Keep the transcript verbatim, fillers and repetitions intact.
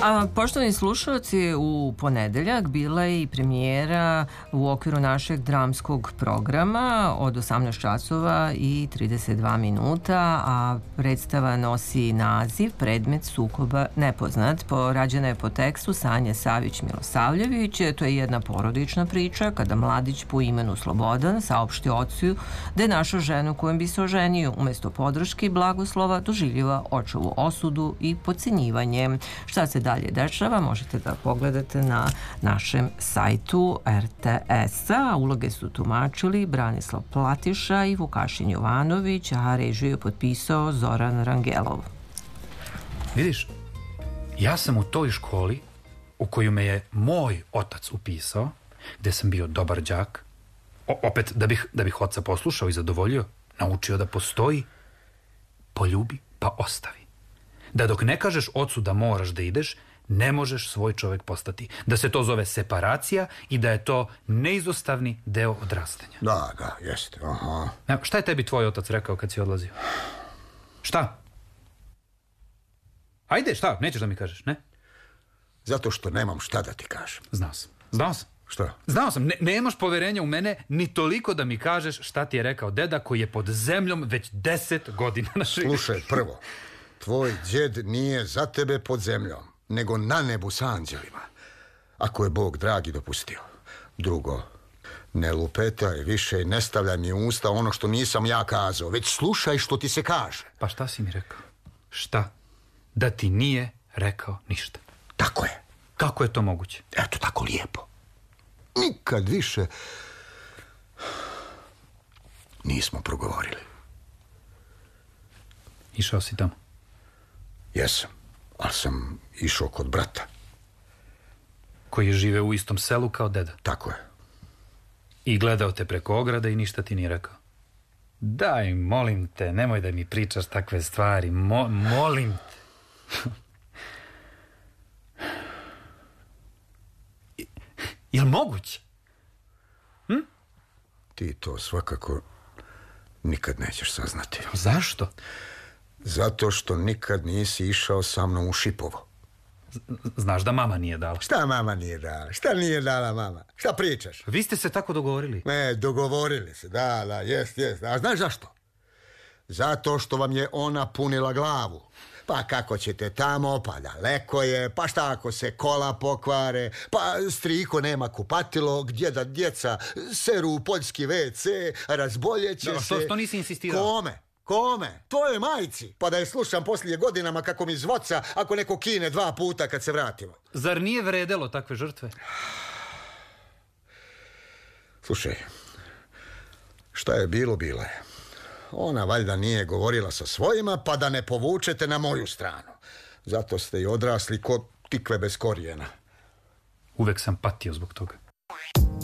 A, poštovani slušalci, u ponedeljak bila je i premijera u okviru našeg dramskog programa od osamnaest časova i trideset dva minuta, a predstava nosi naziv Predmet sukoba nepoznat. Porađena je po tekstu Sanje Savić-Milosavljević. To je jedna porodična priča kada mladić po imenu Slobodan saopšti ocu da je našao ženu kojom bi se oženio. Umesto podrške i blagoslova doživljava očovu osudu i podcenjivanje. Šta se dalje dešava možete da pogledate na našem sajtu er te es-a. Uloge su tumačili Branislav Platiša i Vukašin Jovanović, a režiju je potpisao Zoran Rangelov. Vidiš, ja sam u toj školi u koju me je moj otac upisao, gde sam bio dobar đak, o, opet da bih, da bih oca poslušao i zadovoljio, naučio da postoji poljubi pa ostavi. Da dok ne kažeš ocu da moraš da ideš, ne možeš svoj čovek postati. Da se to zove separacija i da je to neizostavni deo odrastanja. Da, da, jeste, aha. Evo, šta je tebi tvoj otac rekao kad si odlazio? Šta? Ajde, šta? Nećeš da mi kažeš, ne? Zato što nemam šta da ti kažem. Znao sam, znao sam. Šta? Znao sam, ne, nemaš poverenja u mene ni toliko da mi kažeš šta ti je rekao deda koji je pod zemljom već deset godina na živi. Slušaj, prvo, tvoj djed nije za tebe pod zemljom, nego na nebu sa anđelima, ako je Bog dragi dopustio. Drugo, ne lupetaj više i ne stavljaj mi u usta ono što nisam ja kazao, već slušaj što ti se kaže. Pa šta si mi rekao? Šta? Da ti nije rekao ništa. Tako je. Kako je to moguće? Eto, tako lijepo. Nikad više nismo progovorili. Išao si tamo? Jesam, ali sam išao kod brata. Koji žive u istom selu kao deda? Tako je. I gledao te preko ograde i ništa ti nije rekao? Daj, molim te, nemoj da mi pričaš takve stvari. Mo, molim te. Je li moguće? Hm? Ti to svakako nikad nećeš saznati. Zašto? Zato što nikad nisi išao sa mnom u Šipovo. Znaš da mama nije dala. Šta mama nije dala? Šta nije dala mama? Šta pričaš? Vi ste se tako dogovorili? Ne, dogovorili se, da, da, jest, jest. A znaš zašto? Zato što vam je ona punila glavu. Pa kako ćete tamo, pa daleko je, pa šta ako se kola pokvare, pa striko nema kupatilo, gdje da djeca seru u poljski ve ce, razboljeće da, se. Što, što nisi insistirao? Kome? Kome? Tvojoj majci. Pa da je slušam poslije godinama kako mi zvoca ako neko kine dva puta kad se vratimo. Zar nije vredelo takve žrtve? Slušaj, šta je bilo, bilo je. Ona valjda nije govorila sa svojima, pa da ne povučete na moju stranu. Zato ste i odrasli ko tikve bez korijena. Uvek sam patio zbog toga.